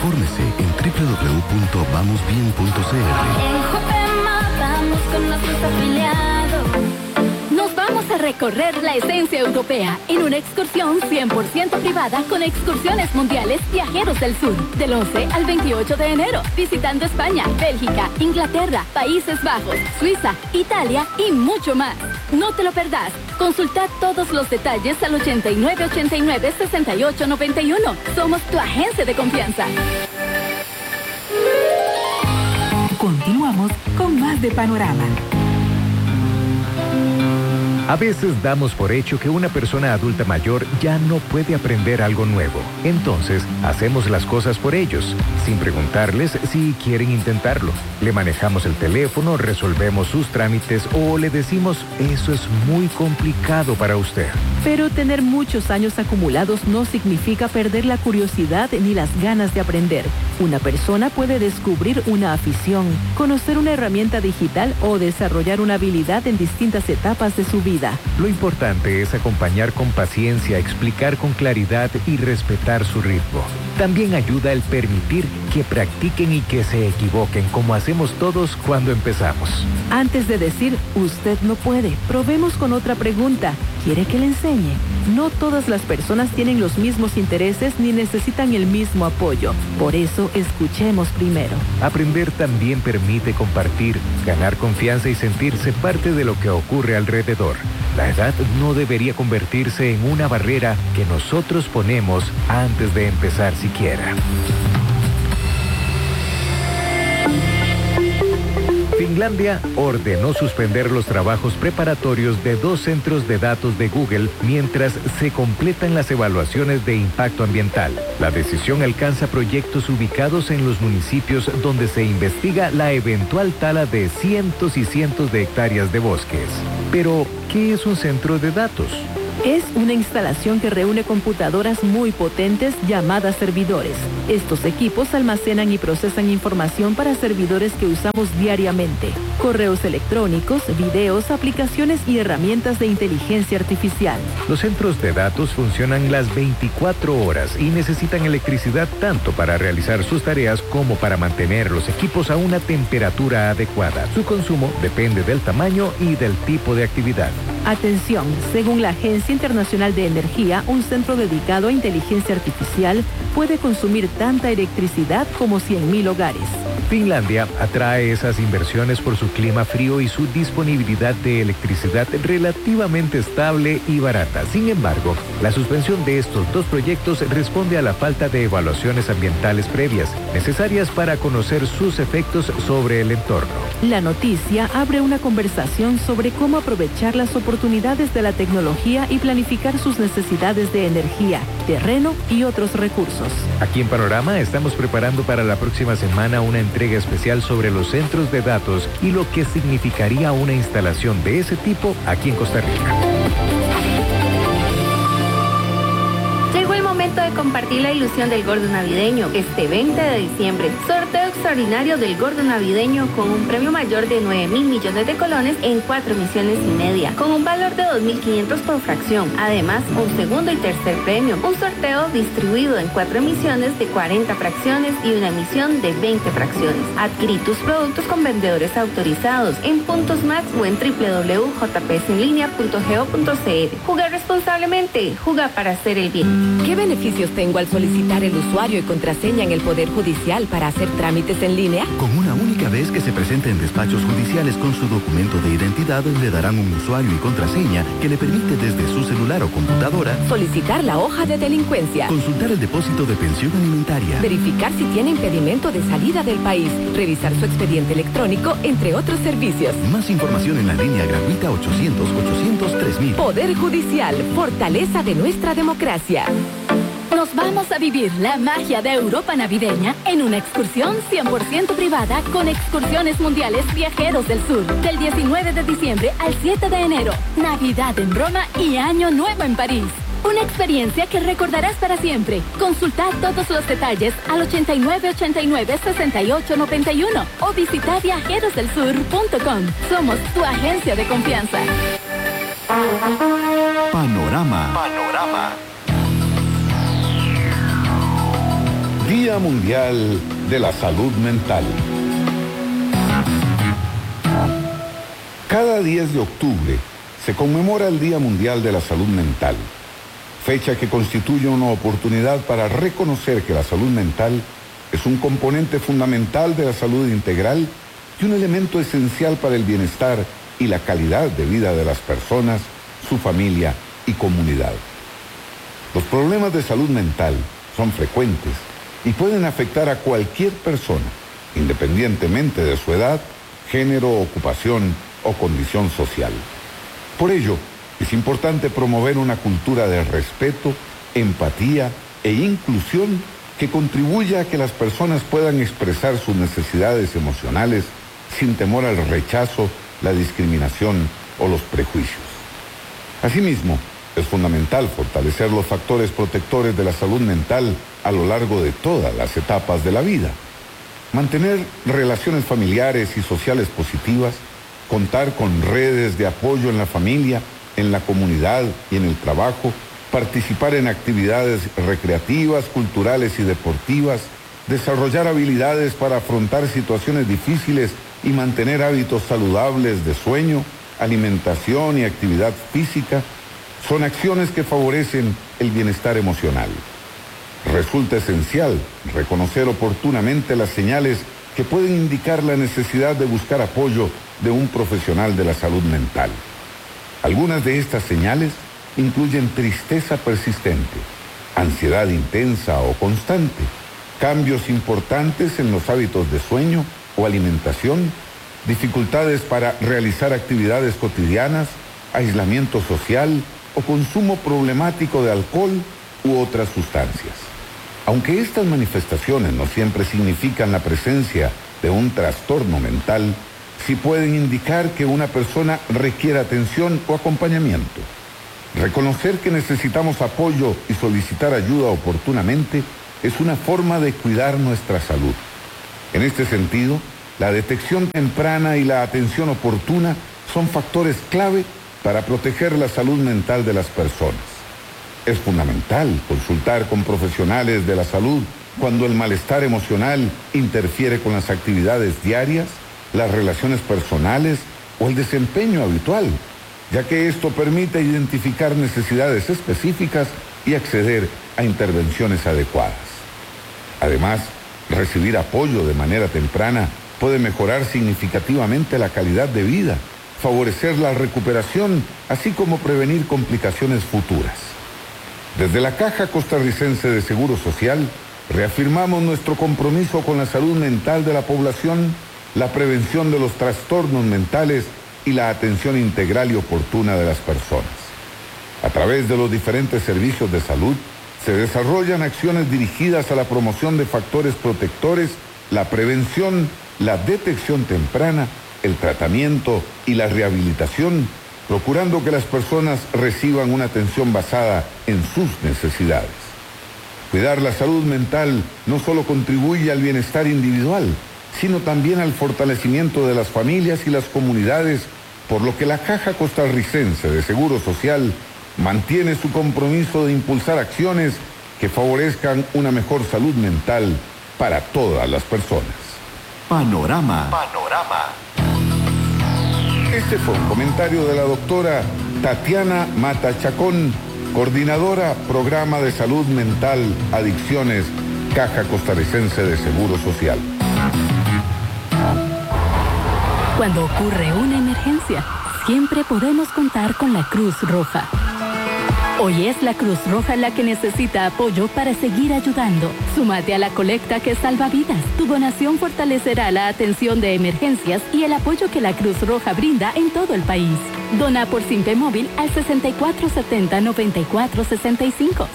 Infórmese en www.vamosbien.cr. En Jopema vamos con nuestros afiliados. Nos vamos a recorrer la esencia europea en una excursión 100% privada con Excursiones Mundiales Viajeros del Sur, del 11 al 28 de enero, visitando España, Bélgica, Inglaterra, Países Bajos, Suiza, Italia y mucho más. No te lo perdás. Consulta todos los detalles al 8989-6891. Somos tu agencia de confianza. Continuamos con más de Panorama. A veces damos por hecho que una persona adulta mayor ya no puede aprender algo nuevo. Entonces, hacemos las cosas por ellos, sin preguntarles si quieren intentarlo. Le manejamos el teléfono, resolvemos sus trámites o le decimos, eso es muy complicado para usted. Pero tener muchos años acumulados no significa perder la curiosidad ni las ganas de aprender. Una persona puede descubrir una afición, conocer una herramienta digital o desarrollar una habilidad en distintas etapas de su vida. Lo importante es acompañar con paciencia, explicar con claridad y respetar su ritmo. También ayuda el permitir que practiquen y que se equivoquen, como hacemos todos cuando empezamos. Antes de decir, usted no puede, probemos con otra pregunta. ¿Quiere que le enseñe? No todas las personas tienen los mismos intereses ni necesitan el mismo apoyo. Por eso, escuchemos primero. Aprender también permite compartir, ganar confianza y sentirse parte de lo que ocurre alrededor. La edad no debería convertirse en una barrera que nosotros ponemos antes de empezar siquiera. Finlandia ordenó suspender los trabajos preparatorios de 2 centros de datos de Google mientras se completan las evaluaciones de impacto ambiental. La decisión alcanza proyectos ubicados en los municipios donde se investiga la eventual tala de cientos y cientos de hectáreas de bosques. Pero, ¿qué es un centro de datos? Es una instalación que reúne computadoras muy potentes llamadas servidores. Estos equipos almacenan y procesan información para servidores que usamos diariamente. Correos electrónicos, videos, aplicaciones y herramientas de inteligencia artificial. Los centros de datos funcionan las 24 horas y necesitan electricidad tanto para realizar sus tareas como para mantener los equipos a una temperatura adecuada. Su consumo depende del tamaño y del tipo de actividad. Atención, según la Agencia Internacional de Energía, un centro dedicado a inteligencia artificial puede consumir tanta electricidad como 100.000 hogares. Finlandia atrae esas inversiones por su clima frío y su disponibilidad de electricidad relativamente estable y barata. Sin embargo, la suspensión de estos 2 proyectos responde a la falta de evaluaciones ambientales previas, necesarias para conocer sus efectos sobre el entorno. La noticia abre una conversación sobre cómo aprovechar las oportunidades de la tecnología y planificar sus necesidades de energía, terreno y otros recursos. Aquí en Panorama estamos preparando para la próxima semana una entrega especial sobre los centros de datos y lo que significaría una instalación de ese tipo aquí en Costa Rica. Llegó el momento de compartir la ilusión del gordo navideño este 20 de diciembre. Sorteo extraordinario del gordo navideño con un premio mayor de 9.000 millones de colones en 4 emisiones y media, con un valor de 2.500 por fracción. Además, un segundo y tercer premio. Un sorteo distribuido en 4 emisiones de 40 fracciones y una emisión de 20 fracciones. Adquirí tus productos con vendedores autorizados en Puntos Max o en www.jpsenlinea.go.cr. Juega responsablemente. Juega para hacer el bien. ¿Qué beneficios tengo al solicitar el usuario y contraseña en el Poder Judicial para hacer trámites en línea? Con una única vez que se presente en despachos judiciales con su documento de identidad, le darán un usuario y contraseña que le permite desde su celular o computadora Solicitar la hoja de delincuencia, consultar el depósito de pensión alimentaria, verificar si tiene impedimento de salida del país, revisar su expediente electrónico, entre otros servicios. Más información en la línea gratuita 800-800-3000. Poder Judicial, fortaleza de nuestra democracia. Nos vamos a vivir la magia de Europa navideña en una excursión 100% privada con Excursiones Mundiales Viajeros del Sur, del 19 de diciembre al 7 de enero. Navidad en Roma y Año Nuevo en París. Una experiencia que recordarás para siempre. Consulta todos los detalles al 8989-6891 o visita viajerosdelsur.com. Somos tu agencia de confianza. Panorama. Día Día Mundial de la Salud Mental. Cada 10 de octubre se conmemora el Día Mundial de la Salud Mental, fecha que constituye una oportunidad para reconocer que la salud mental es un componente fundamental de la salud integral y un elemento esencial para el bienestar y la calidad de vida de las personas, su familia y comunidad. Los problemas de salud mental son frecuentes y pueden afectar a cualquier persona, independientemente de su edad, género, ocupación o condición social. Por ello, es importante promover una cultura de respeto, empatía e inclusión que contribuya a que las personas puedan expresar sus necesidades emocionales sin temor al rechazo, la discriminación o los prejuicios. Asimismo, es fundamental fortalecer los factores protectores de la salud mental a lo largo de todas las etapas de la vida. Mantener relaciones familiares y sociales positivas, contar con redes de apoyo en la familia, en la comunidad y en el trabajo, participar en actividades recreativas, culturales y deportivas, desarrollar habilidades para afrontar situaciones difíciles y mantener hábitos saludables de sueño, alimentación y actividad física, son acciones que favorecen el bienestar emocional. Resulta esencial reconocer oportunamente las señales que pueden indicar la necesidad de buscar apoyo de un profesional de la salud mental. Algunas de estas señales incluyen tristeza persistente, ansiedad intensa o constante, cambios importantes en los hábitos de sueño o alimentación, dificultades para realizar actividades cotidianas, aislamiento social o consumo problemático de alcohol u otras sustancias. Aunque estas manifestaciones no siempre significan la presencia de un trastorno mental, sí pueden indicar que una persona requiere atención o acompañamiento. Reconocer que necesitamos apoyo y solicitar ayuda oportunamente es una forma de cuidar nuestra salud. En este sentido, la detección temprana y la atención oportuna son factores clave para proteger la salud mental de las personas. Es fundamental consultar con profesionales de la salud cuando el malestar emocional interfiere con las actividades diarias, las relaciones personales o el desempeño habitual, ya que esto permite identificar necesidades específicas y acceder a intervenciones adecuadas. Además, recibir apoyo de manera temprana puede mejorar significativamente la calidad de vida, favorecer la recuperación, así como prevenir complicaciones futuras. Desde la Caja Costarricense de Seguro Social, reafirmamos nuestro compromiso con la salud mental de la población, la prevención de los trastornos mentales y la atención integral y oportuna de las personas. A través de los diferentes servicios de salud, se desarrollan acciones dirigidas a la promoción de factores protectores, la prevención, la detección temprana, el tratamiento y la rehabilitación, procurando que las personas reciban una atención basada en sus necesidades. Cuidar la salud mental no solo contribuye al bienestar individual, sino también al fortalecimiento de las familias y las comunidades, por lo que la Caja Costarricense de Seguro Social mantiene su compromiso de impulsar acciones que favorezcan una mejor salud mental para todas las personas. Panorama. Este fue un comentario de la doctora Tatiana Mata Chacón, coordinadora Programa de Salud Mental, Adicciones, Caja Costarricense de Seguro Social. Cuando ocurre una emergencia, siempre podemos contar con la Cruz Roja. Hoy es la Cruz Roja la que necesita apoyo para seguir ayudando. Súmate a la colecta que salva vidas. Tu donación fortalecerá la atención de emergencias y el apoyo que la Cruz Roja brinda en todo el país. Dona por Simpe Móvil al 6470-9465.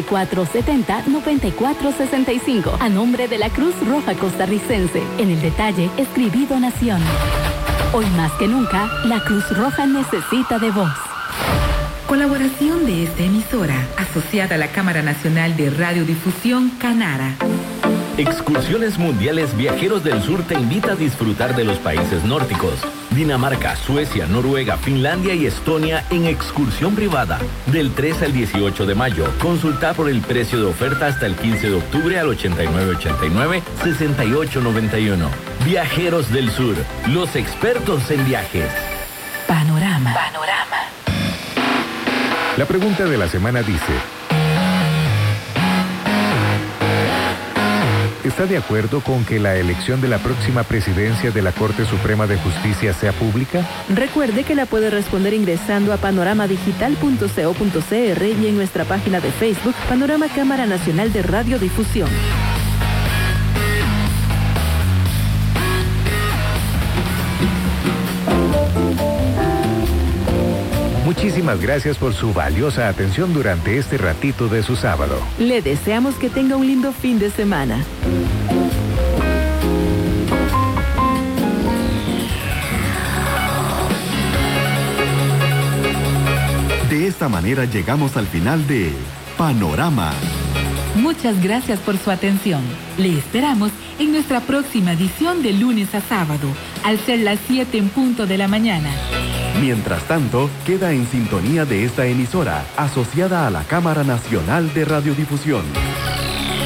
6470-9465. A nombre de la Cruz Roja Costarricense. En el detalle, escribí donación. Hoy más que nunca, la Cruz Roja necesita de vos. Colaboración de esta emisora, asociada a la Cámara Nacional de Radiodifusión, Canara. Excursiones Mundiales Viajeros del Sur te invita a disfrutar de los países nórdicos. Dinamarca, Suecia, Noruega, Finlandia y Estonia en excursión privada. Del 3 al 18 de mayo. Consulta por el precio de oferta hasta el 15 de octubre al 8989-6891. Viajeros del Sur, los expertos en viajes. Panorama. La pregunta de la semana dice: ¿está de acuerdo con que la elección de la próxima presidencia de la Corte Suprema de Justicia sea pública? Recuerde que la puede responder ingresando a panoramadigital.co.cr y en nuestra página de Facebook, Panorama Cámara Nacional de Radiodifusión. Muchísimas gracias por su valiosa atención durante este ratito de su sábado. Le deseamos que tenga un lindo fin de semana. De esta manera llegamos al final de Panorama. Muchas gracias por su atención. Le esperamos en nuestra próxima edición de lunes a sábado, al ser las 7 en punto de la mañana. Mientras tanto, queda en sintonía de esta emisora, asociada a la Cámara Nacional de Radiodifusión.